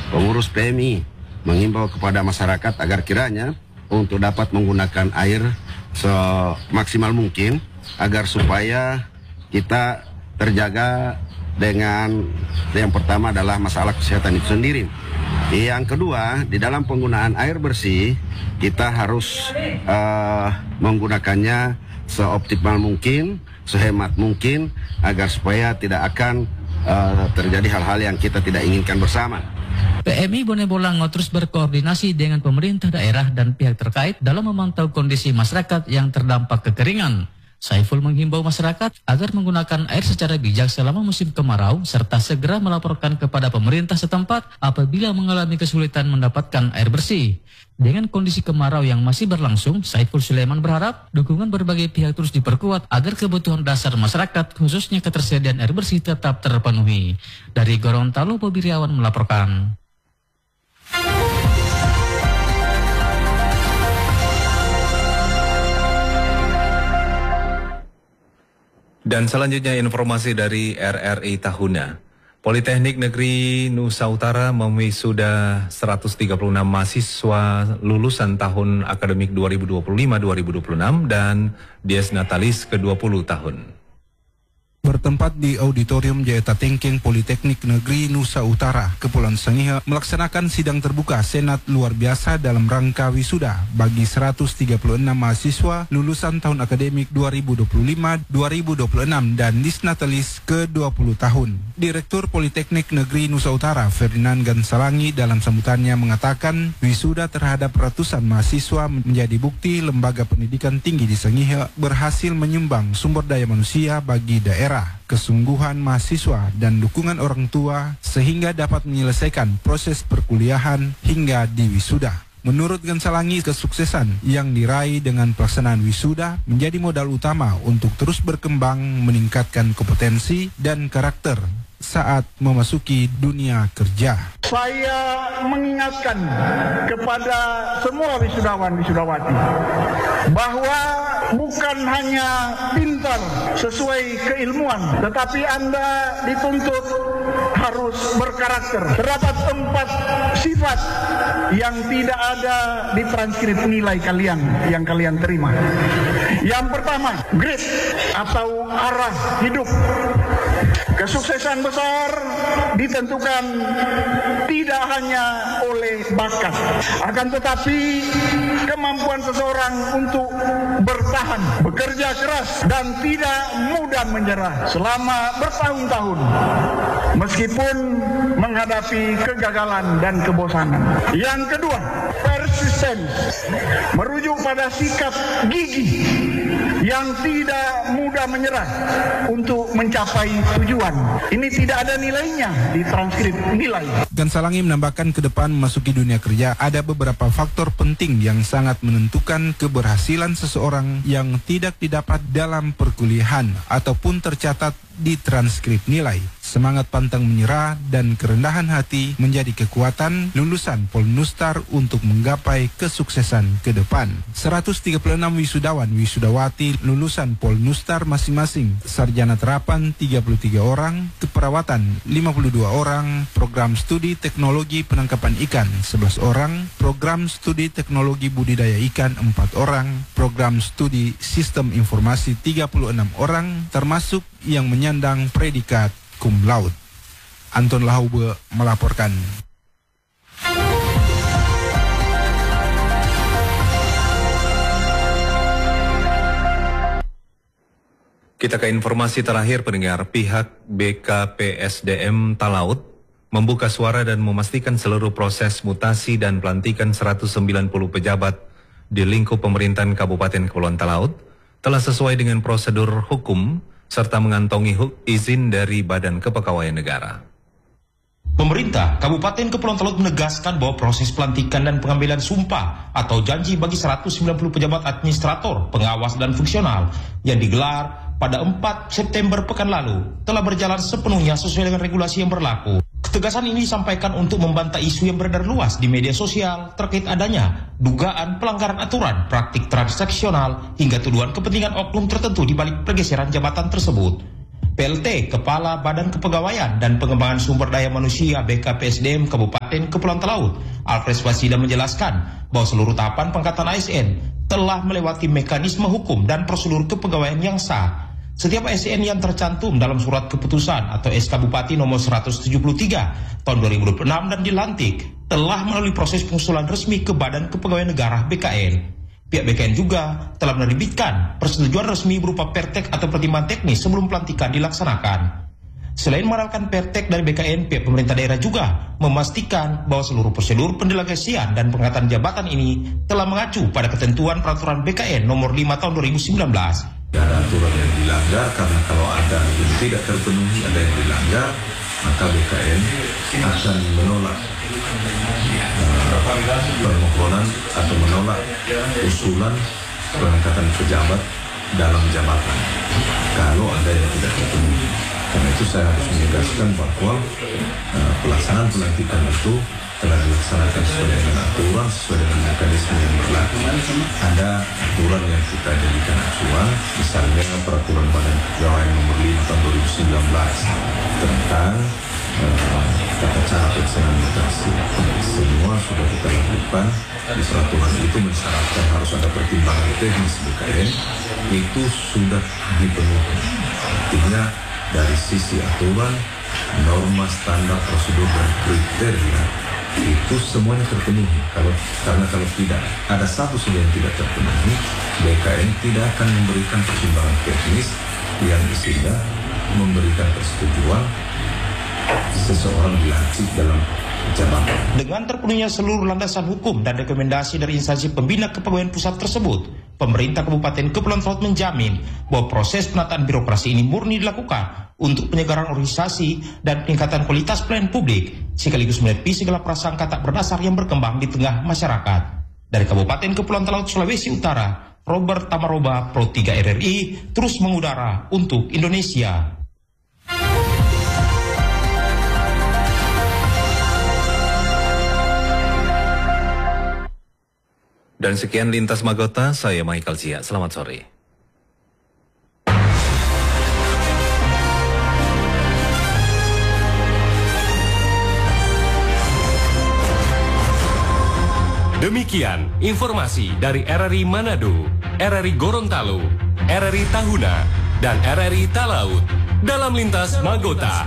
pengurus PMI mengimbau kepada masyarakat agar kiranya untuk dapat menggunakan air semaksimal mungkin agar supaya kita terjaga dengan yang pertama adalah masalah kesehatan itu sendiri. Yang kedua, di dalam penggunaan air bersih kita harus menggunakannya seoptimal mungkin, sehemat mungkin agar supaya tidak akan terjadi hal-hal yang kita tidak inginkan bersama. PMI Bone Bolango terus berkoordinasi dengan pemerintah daerah dan pihak terkait dalam memantau kondisi masyarakat yang terdampak kekeringan. Saiful menghimbau masyarakat agar menggunakan air secara bijak selama musim kemarau serta segera melaporkan kepada pemerintah setempat apabila mengalami kesulitan mendapatkan air bersih. Dengan kondisi kemarau yang masih berlangsung, Saiful Sulaiman berharap dukungan berbagai pihak terus diperkuat agar kebutuhan dasar masyarakat khususnya ketersediaan air bersih tetap terpenuhi. Dari Gorontalo, Bobi Riawan melaporkan. Dan selanjutnya informasi dari RRI Tahuna. Politeknik Negeri Nusa Utara mewisuda 136 mahasiswa lulusan tahun akademik 2025-2026 dan Dies Natalis ke-20 tahun. Bertempat di Auditorium Jayata Tengkeng Politeknik Negeri Nusa Utara, Kepulauan Sangihe, melaksanakan sidang terbuka Senat luar biasa dalam rangka wisuda bagi 136 mahasiswa lulusan tahun akademik 2025-2026 dan Dies Natalis ke-20 tahun. Direktur Politeknik Negeri Nusa Utara, Ferdinand Gansalangi, dalam sambutannya mengatakan wisuda terhadap ratusan mahasiswa menjadi bukti lembaga pendidikan tinggi di Sangihe berhasil menyumbang sumber daya manusia bagi daerah, kesungguhan mahasiswa dan dukungan orang tua sehingga dapat menyelesaikan proses perkuliahan hingga di wisuda. Menurut Gansalangi, kesuksesan yang diraih dengan pelaksanaan wisuda menjadi modal utama untuk terus berkembang, meningkatkan kompetensi dan karakter saat memasuki dunia kerja. Saya mengingatkan kepada semua wisudawan-wisudawati bahwa bukan hanya pintar sesuai keilmuan, tetapi Anda dituntut harus berkarakter. Terdapat 4 sifat yang tidak ada di transkrip nilai kalian yang kalian terima. Yang pertama, grit atau arah hidup. Kesuksesan besar ditentukan tidak hanya oleh bakat, akan tetapi kemampuan seseorang untuk bertahan, bekerja keras, dan tidak mudah menyerah selama bertahun-tahun, meskipun menghadapi kegagalan dan kebosanan. Yang kedua, persisten, merujuk pada sikap gigih yang tidak mudah menyerah untuk mencapai tujuan. Ini tidak ada nilainya di transkrip nilai. Gansalangi menambahkan ke depan memasuki dunia kerja ada beberapa faktor penting yang sangat menentukan keberhasilan seseorang yang tidak didapat dalam perkuliahan ataupun tercatat di transkrip nilai. Semangat pantang menyerah dan kerendahan hati menjadi kekuatan lulusan Polnustar untuk menggapai kesuksesan ke depan. 136 wisudawan wisudawati lulusan Polnustar masing-masing, sarjana terapan 33 orang, keperawatan 52 orang, program studi teknologi penangkapan ikan 11 orang, program studi teknologi budidaya ikan 4 orang, program studi sistem informasi 36 orang, termasuk yang menyandang predikat cum laude. Anton Lahaube melaporkan. Kita ke informasi terakhir pendengar. Pihak BKPSDM Talaut membuka suara dan memastikan seluruh proses mutasi dan pelantikan 190 pejabat di lingkup pemerintahan Kabupaten Kepulauan Talaut telah sesuai dengan prosedur hukum serta mengantongi izin dari Badan Kepegawaian Negara. Pemerintah Kabupaten Kepulauan Talaut menegaskan bahwa proses pelantikan dan pengambilan sumpah atau janji bagi 190 pejabat administrator, pengawas dan fungsional yang digelar pada 4 September pekan lalu telah berjalan sepenuhnya sesuai dengan regulasi yang berlaku. Ketegasan ini disampaikan untuk membantah isu yang beredar luas di media sosial terkait adanya dugaan pelanggaran aturan, praktik transaksional hingga tuduhan kepentingan oknum tertentu di balik pergeseran jabatan tersebut. PLT Kepala Badan Kepegawaian dan Pengembangan Sumber Daya Manusia BKPSDM Kabupaten Kepulauan Talaut, Alfred Wasida menjelaskan bahwa seluruh tahapan pengangkatan ASN telah melewati mekanisme hukum dan prosedur kepegawaian yang sah. Setiap ASN yang tercantum dalam surat keputusan atau SK Bupati nomor 173 tahun 2026 dan dilantik telah melalui proses pengusulan resmi ke Badan Kepegawaian Negara BKN. Pihak BKN juga telah menerbitkan persetujuan resmi berupa pertek atau pertimbangan teknis sebelum pelantikan dilaksanakan. Selain mengharapkan pertek dari BKN, pihak pemerintah daerah juga memastikan bahwa seluruh prosedur pendelegasian dan pengangkatan jabatan ini telah mengacu pada ketentuan peraturan BKN nomor 5 tahun 2019. Ada aturan yang dilanggar, karena kalau ada yang tidak terpenuhi, ada yang dilanggar, maka BKN akan menolak permohonan atau menolak usulan pengangkatan pejabat dalam jabatan kalau ada yang tidak terpenuhi. Karena itu saya harus menegaskan bahwa pelaksanaan pelantikan itu telah dilaksanakan sesuai dengan aturan, sesuai dengan mekanisme yang berlaku. Ada aturan yang kita jadikan acuan, misalnya peraturan Badan Kepegawaian nomor 5 tahun 2019 tentang tata cara pelaksanaan mutasi. Semua sudah kita lakukan. Di peraturan itu mensyaratkan harus ada pertimbangan teknis BKN, itu sudah dipenuhi. Artinya dari sisi aturan, norma, standar, prosedur, dan kriteria itu semuanya terpenuhi. Karena kalau tidak ada satu saja yang tidak terpenuhi, BKN tidak akan memberikan pertimbangan teknis yang isinya memberikan persetujuan seseorang dilantik dalam jabatan. Dengan terpenuhinya seluruh landasan hukum dan rekomendasi dari instansi pembina kepegawaian pusat tersebut, pemerintah Kabupaten Kepulauan Talaut menjamin bahwa proses penataan birokrasi ini murni dilakukan untuk penyegaran organisasi dan peningkatan kualitas pelayanan publik, sekaligus menepi segala prasangka tak berdasar yang berkembang di tengah masyarakat. Dari Kabupaten Kepulauan Talaut, Sulawesi Utara, Robert Tamaroba, Pro 3 RRI, terus mengudara untuk Indonesia. Dan sekian Lintas Magota, saya Michael Zia. Selamat sore. Demikian informasi dari RRI Manado, RRI Gorontalo, RRI Tahuna, dan RRI Talaut dalam Lintas Magota.